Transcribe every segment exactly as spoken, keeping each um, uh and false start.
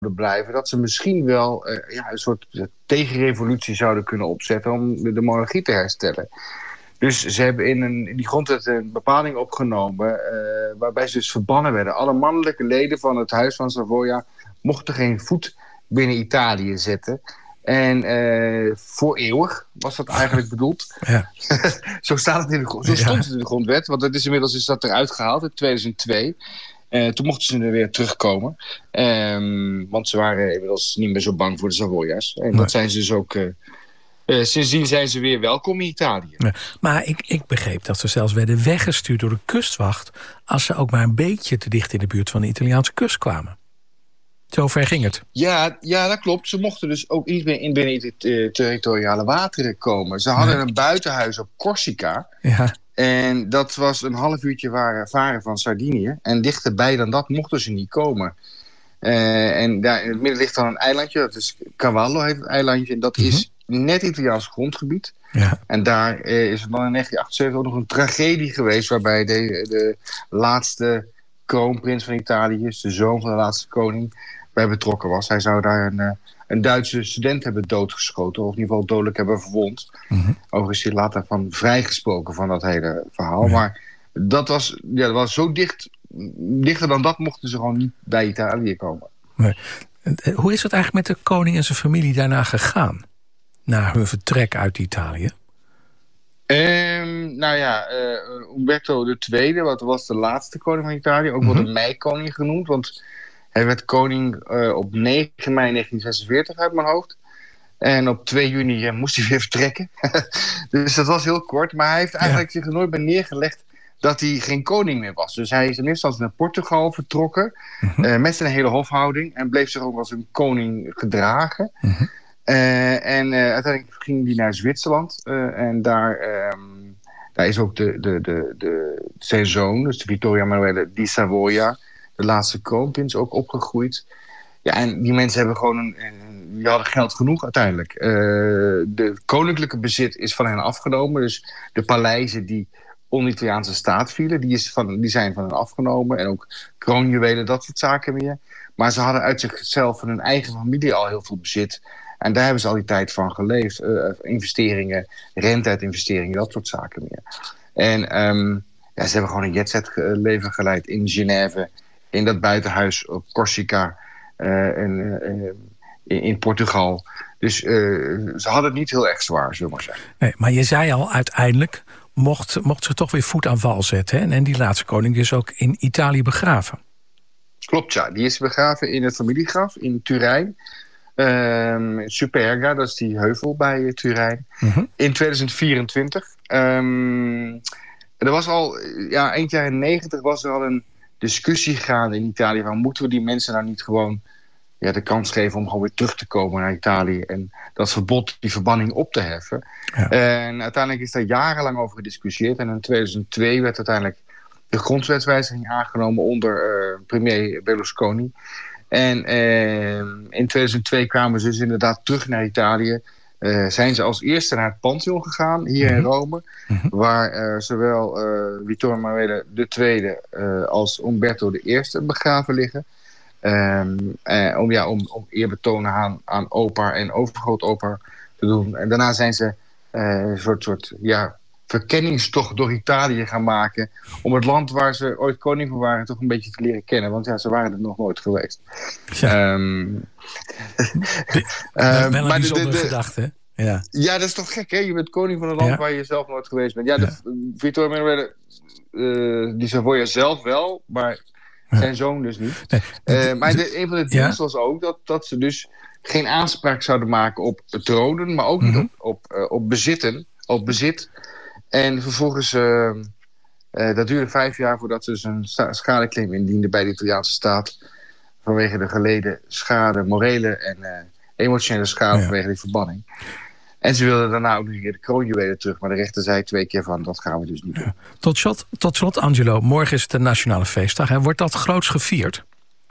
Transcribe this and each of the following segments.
blijven, dat ze misschien wel uh, ja, een soort tegenrevolutie zouden kunnen opzetten om de, de monarchie te herstellen. Dus ze hebben in, een, in die grondwet een bepaling opgenomen uh, waarbij ze dus verbannen werden. Alle mannelijke leden van het Huis van Savoia mochten geen voet binnen Italië zetten. En uh, voor eeuwig was dat eigenlijk bedoeld. Ja. Zo, staat het in de, zo stond het in de grondwet, want het is inmiddels is dat eruit gehaald in tweeduizend twee. Uh, toen mochten ze er weer terugkomen. Um, want ze waren inmiddels niet meer zo bang voor de Savoia's. En nee. dat zijn ze dus ook... Uh, uh, sindsdien zijn ze weer welkom in Italië. Ja, maar ik, ik begreep dat ze zelfs werden weggestuurd door de kustwacht als ze ook maar een beetje te dicht in de buurt van de Italiaanse kust kwamen. Zo ver ging het. Ja, ja, dat klopt. Ze mochten dus ook niet meer in binnen de uh, territoriale wateren komen. Ze hadden nee. een buitenhuis op Corsica. Ja. En dat was een half uurtje waren varen van Sardinië. En dichterbij dan dat mochten ze niet komen. Uh, en daar in het midden ligt dan een eilandje. Dat is Cavallo, heet het eilandje. En dat mm-hmm. is net Italiaans grondgebied. Ja. En daar uh, is het dan in negentien achtenzeventig ook nog een tragedie geweest, waarbij de, de laatste kroonprins van Italië, de zoon van de laatste koning, bij betrokken was. Hij zou daar een, uh, een Duitse student hebben doodgeschoten, of in ieder geval dodelijk hebben verwond. Mm-hmm. Overigens is hij later van vrijgesproken van dat hele verhaal. Ja. Maar dat was, ja, dat was zo dicht, dichter dan dat mochten ze gewoon niet bij Italië komen. Nee. Hoe is het eigenlijk met de koning en zijn familie daarna gegaan? Na hun vertrek uit Italië? Um, nou ja, uh, Umberto de Tweede, wat was de laatste koning van Italië, ook mm-hmm. wel de meikoning genoemd, want hij werd koning uh, op negen mei negentien zesenveertig uit mijn hoofd. En op twee juni uh, moest hij weer vertrekken. Dus dat was heel kort, maar hij heeft eigenlijk ja. zich er nooit bij neergelegd dat hij geen koning meer was. Dus hij is in eerste instantie naar Portugal vertrokken, mm-hmm. uh, met zijn hele hofhouding, en bleef zich ook als een koning gedragen. Mm-hmm. Uh, en uh, uiteindelijk ging hij naar Zwitserland. Uh, en daar, um, daar is ook de, de, de, de, zijn zoon, dus de Vittorio Emanuele di Savoia, de laatste kroonprins, ook opgegroeid. Ja, en die mensen hebben gewoon een, een, die hadden geld genoeg uiteindelijk. Uh, de koninklijke bezit is van hen afgenomen. Dus de paleizen die onder de Italiaanse staat vielen, die, is van, die zijn van hen afgenomen. En ook kroonjuwelen, dat soort zaken meer. Maar ze hadden uit zichzelf van hun eigen familie al heel veel bezit. En daar hebben ze al die tijd van geleefd. Uh, investeringen, rente uit investeringen, dat soort zaken meer. En um, ja, ze hebben gewoon een jetset leven geleid in Genève, in dat buitenhuis op Corsica, uh, en, uh, in, in Portugal. Dus uh, ze hadden het niet heel erg zwaar, zullen we maar zeggen. Nee, maar je zei al, uiteindelijk mocht, mocht ze toch weer voet aan wal zetten. Hè? En die laatste koning is ook in Italië begraven. Klopt, ja. Die is begraven in het familiegraf in Turijn. Um, Superga, dat is die heuvel bij uh, Turijn. Mm-hmm. In tweeduizend vierentwintig. Um, er was al, ja, eind jaren negentig was er al een discussie gaande in Italië van moeten we die mensen nou niet gewoon ja, de kans geven om gewoon weer terug te komen naar Italië en dat verbod, die verbanning op te heffen. Ja. En uiteindelijk is daar jarenlang over gediscussieerd en in tweeduizend twee werd uiteindelijk de grondwetswijziging aangenomen onder uh, premier Berlusconi. En uh, in tweeduizend twee kwamen ze dus inderdaad terug naar Italië. Uh, zijn ze als eerste naar het Pantheon gegaan, hier mm-hmm. in Rome. Mm-hmm. Waar uh, zowel uh, Vittorio Emanuele de Tweede uh, als Umberto de Eerste begraven liggen. Um, uh, om, ja, om, om eerbetoon aan, aan opa en overgrootopa te doen. En daarna zijn ze uh, een soort, soort ja, verkenningstocht door Italië gaan maken. Om het land waar ze ooit koning van waren toch een beetje te leren kennen. Want ja, ze waren er nog nooit geweest. Ja. Um, uh, wel een bijzondere gedachte. Ja. ja, dat is toch gek, hè? Je bent koning van een land ja. waar je zelf nooit geweest bent. Ja, ja. de, Vittorio Emanuele uh, di Savoia zelf wel, maar ja. zijn zoon dus niet. Nee. Uh, maar de, een van de deals ja. was ook dat, dat ze dus geen aanspraak zouden maken op tronen, maar ook mm-hmm. niet op, op, uh, op bezitten, op bezit. En vervolgens, uh, uh, dat duurde vijf jaar voordat ze een schadeclaim indienden bij de Italiaanse staat vanwege de geleden schade, morele en uh, emotionele schade ja. vanwege die verbanning. En ze wilden daarna ook nog een keer de kroonjuwelen terug, maar de rechter zei twee keer van, dat gaan we dus niet doen. Ja. Tot slot, tot slot, Angelo, morgen is het de Nationale Feestdag. Hè? Wordt dat groots gevierd?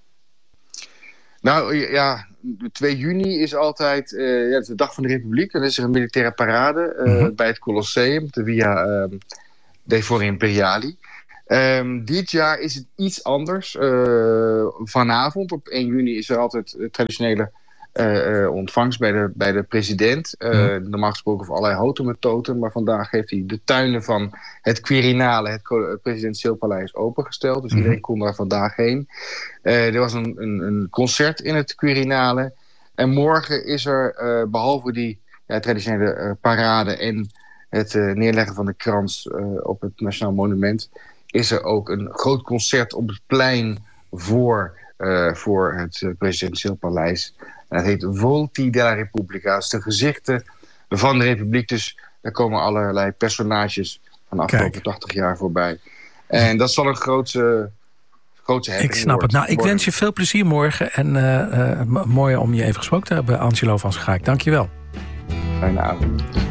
Nou ja, twee juni is altijd uh, ja, de dag van de Republiek. Dan is er een militaire parade uh, mm-hmm. bij het Colosseum, de Via uh, dei Fori Imperiali. Um, dit jaar is het iets anders. Uh, vanavond op één juni is er altijd uh, traditionele uh, uh, ontvangst bij de, bij de president. Uh, mm. Normaal gesproken voor allerlei houten methoden. Maar vandaag heeft hij de tuinen van het Quirinale, het, het presidentieel paleis, opengesteld. Dus mm. iedereen kon daar vandaag heen. Uh, er was een, een, een concert in het Quirinale. En morgen is er, uh, behalve die ja, traditionele uh, parade en het uh, neerleggen van de krans uh, op het Nationaal Monument, is er ook een groot concert op het plein voor, uh, voor het uh, presidentieel paleis. En dat heet Volti della Repubblica. Dat is de gezichten van de Republiek. Dus daar komen allerlei personages van de afgelopen Kijk. tachtig jaar voorbij. En dat zal een grootse, grootse happening Ik snap worden. het. Nou, ik wens je veel plezier morgen. En uh, uh, mooi om je even gesproken te hebben, Angelo van Schaik. Dank je wel. Fijne avond.